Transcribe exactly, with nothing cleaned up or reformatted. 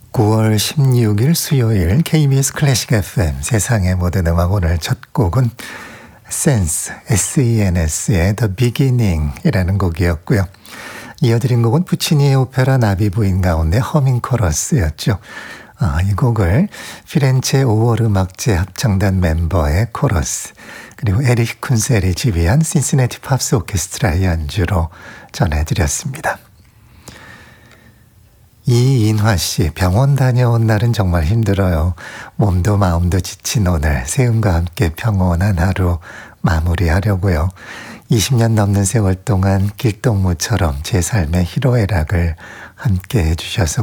구월 십육일 수요일 케이비에스 클래식 에프엠 세상의 모든 음악, 오늘 첫 곡은 센스, 에스이엔에스의 The Beginning 이라는 곡이었고요. 이어드린 곡은 puccini의 오페라 나비 부인 가운데 허밍 코러스였죠. 아, 이 곡을 피렌체 오월 음악제 합창단 멤버의 코러스, 그리고 에릭 쿤셀이 지휘한 신시내티 팝스 오케스트라의 연주로 전해드렸습니다. 이인화 씨, 병원 다녀온 날은 정말 힘들어요. 몸도 마음도 지친 오늘, 세음과 함께 평온한 하루 마무리하려고요. 이십 년 넘는 세월 동안 길동무처럼 제 삶의 희로애락을 함께 해주셔서